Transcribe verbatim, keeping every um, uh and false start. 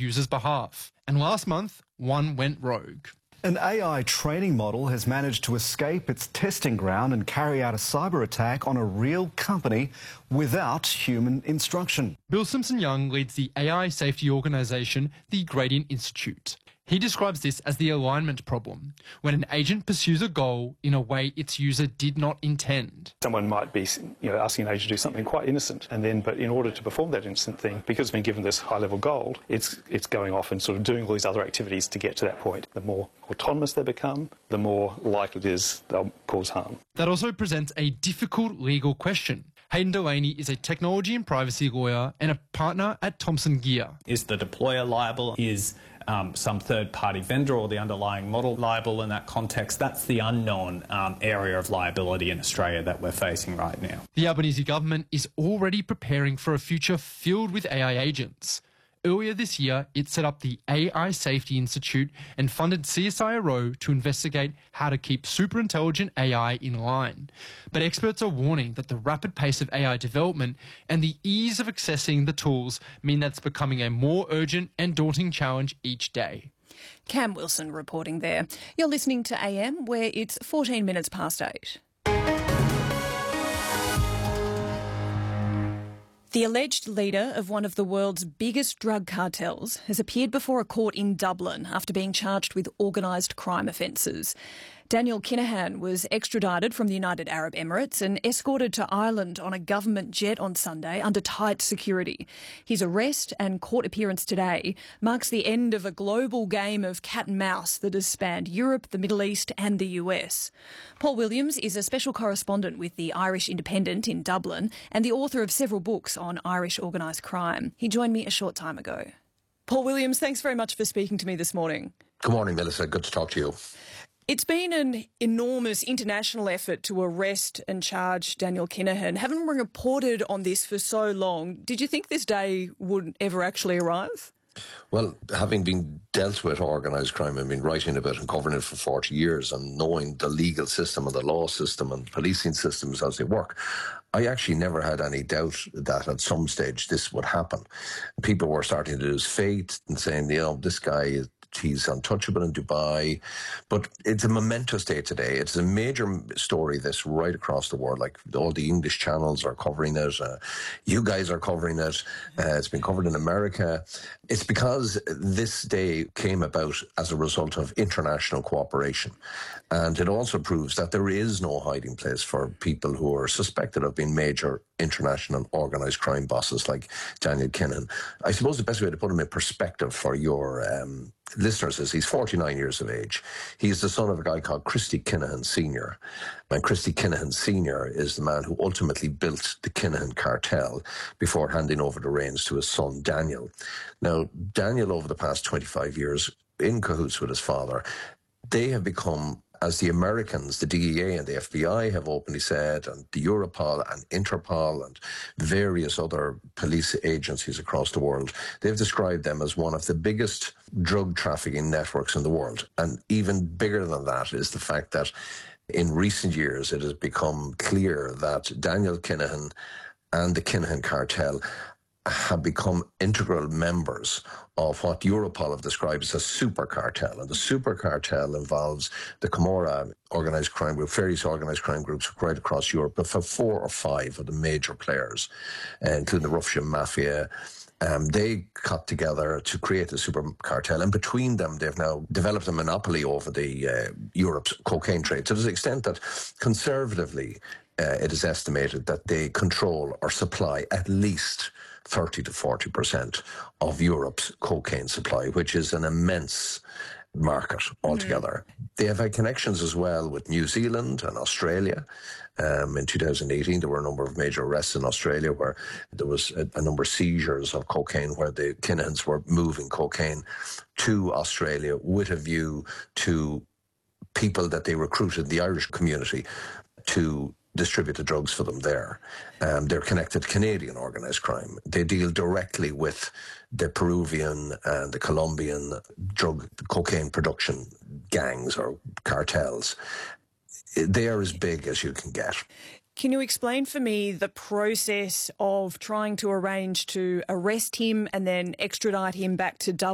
user's behalf. And last month, one went rogue. An A I training model has managed to escape its testing ground and carry out a cyber attack on a real company without human instruction. Bill Simpson-Young leads the A I safety organisation, the Gradient Institute. He describes this as the alignment problem, when an agent pursues a goal in a way its user did not intend. Someone might be, you know, asking an agent to do something quite innocent, and then, but in order to perform that innocent thing, because it's been given this high-level goal, it's it's going off and sort of doing all these other activities to get to that point. The more autonomous they become, the more likely it is they'll cause harm. That also presents a difficult legal question. Hayden Delaney is a technology and privacy lawyer and a partner at Thomson Geer. Is the deployer liable? Is um, some third-party vendor or the underlying model liable in that context? That's the unknown um, area of liability in Australia that we're facing right now. The Albanese government is already preparing for a future filled with A I agents. Earlier this year, it set up the A I Safety Institute and funded C S I R O to investigate how to keep superintelligent A I in line. But experts are warning that the rapid pace of A I development and the ease of accessing the tools mean that's becoming a more urgent and daunting challenge each day. Cam Wilson reporting there. You're listening to A M, where it's fourteen minutes past eight. The alleged leader of one of the world's biggest drug cartels has appeared before a court in Dublin after being charged with organised crime offences. Daniel Kinahan was extradited from the United Arab Emirates and escorted to Ireland on a government jet on Sunday under tight security. His arrest and court appearance today marks the end of a global game of cat and mouse that has spanned Europe, the Middle East and the U S. Paul Williams is a special correspondent with the Irish Independent in Dublin and the author of several books on Irish organised crime. He joined me a short time ago. Paul Williams, thanks very much for speaking to me this morning. Good morning, Melissa. Good to talk to you. It's been an enormous international effort to arrest and charge Daniel Kinahan. Having reported on this for so long, did you think this day would ever actually arrive? Well, having been dealt with organised crime and been writing about and covering it for forty years and knowing the legal system and the law system and policing systems as they work, I actually never had any doubt that at some stage this would happen. People were starting to lose faith and saying, you know, this guy is he's untouchable in Dubai. But it's a momentous day today. It's a major story, this, right across the world. Like, all the English channels are covering it. Uh, you guys are covering it. Uh, it's been covered in America. It's because this day came about as a result of international cooperation. And it also proves that there is no hiding place for people who are suspected of being major international organised crime bosses like Daniel Kinahan. I suppose the best way to put him in perspective for your um, listeners is he's forty-nine years of age. He's the son of a guy called Christy Kinahan Senior And Christy Kinahan Senior is the man who ultimately built the Kinahan cartel before handing over the reins to his son, Daniel. Now, Daniel, over the past twenty-five years, in cahoots with his father, they have become, as the Americans, the D E A and the F B I have openly said, and the Europol and Interpol and various other police agencies across the world, they've described them as one of the biggest drug trafficking networks in the world. And even bigger than that is the fact that in recent years it has become clear that Daniel Kinahan and the Kinahan cartel have become integral members of what Europol have described as a super cartel. And the super cartel involves the Camorra organised crime group, various organised crime groups right across Europe, but for four or five of the major players, uh, including the Russian mafia. Um, they got together to create a super cartel, and between them they've now developed a monopoly over the uh, Europe's cocaine trade, to the extent that conservatively uh, it is estimated that they control or supply at least thirty to forty percent of Europe's cocaine supply, which is an immense market altogether. Mm. They have had connections as well with New Zealand and Australia. Um, in two thousand eighteen, there were a number of major arrests in Australia where there was a, a number of seizures of cocaine, where the Kinahans were moving cocaine to Australia with a view to people that they recruited, the Irish community, to distribute the drugs for them there. Um, they're connected to Canadian organised crime. They deal directly with the Peruvian and the Colombian drug cocaine production gangs or cartels. They are as big as you can get. Can you explain for me the process of trying to arrange to arrest him and then extradite him back to Dublin?